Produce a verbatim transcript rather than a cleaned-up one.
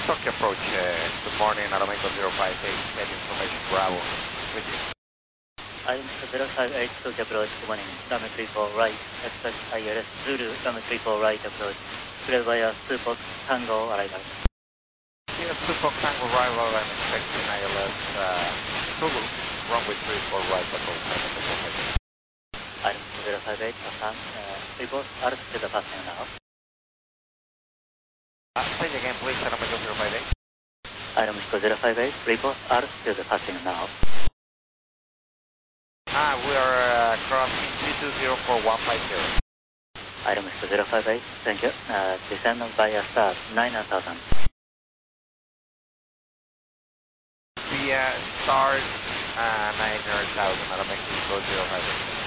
Tokyo approach, uh, good morning, Aeromexico zero five eight, head information Bravo, with you. Aeromexico zero five eight, Tokyo approach, good morning, runway three four right, expect I L S Zulu, runway three four right approach, clear via Sufox Tango arrival. Yes, Sufox Tango arrival, I'm expecting I L S uh, Zulu, runway three four right approach. Aeromexico zero five eight, affirm, uh, report altitude passing now. Uh, say again, please, Aeromexico zero five eight. Aeromexico zero five eight, report altitude passing now. Ah, we are uh, crossing G two zero four one five zero. Aeromexico zero five eight, thank you. Uh, descend via start nine thousand. Via start uh, nine thousand, Aeromexico zero five eight.